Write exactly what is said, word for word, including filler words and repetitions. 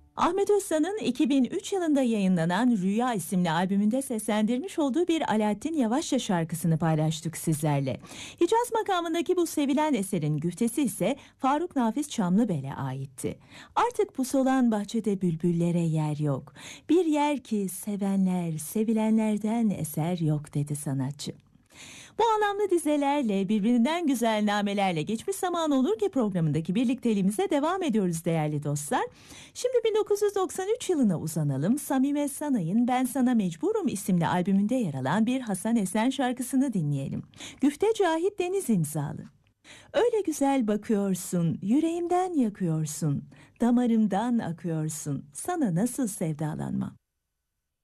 Ahmet Usta'nın iki bin üç yılında yayınlanan Rüya isimli albümünde seslendirmiş olduğu bir Alaaddin Yavaşça şarkısını paylaştık sizlerle. Hicaz makamındaki bu sevilen eserin güftesi ise Faruk Nafiz Çamlıbel'e aitti. Artık pusolan bahçede bülbüllere yer yok. Bir yer ki sevenler, sevilenlerden eser yok dedi sanatçı. Bu anlamlı dizelerle, birbirinden güzel namelerle Geçmiş Zaman Olur ki programındaki birlikteliğimize devam ediyoruz değerli dostlar. Şimdi bin dokuz yüz doksan üç yılına uzanalım. Samime Sanay'ın Ben Sana Mecburum isimli albümünde yer alan bir Hasan Esen şarkısını dinleyelim. Güfte Cahit Deniz imzalı. Öyle güzel bakıyorsun, yüreğimden yakıyorsun, damarımdan akıyorsun, sana nasıl sevdalanmam?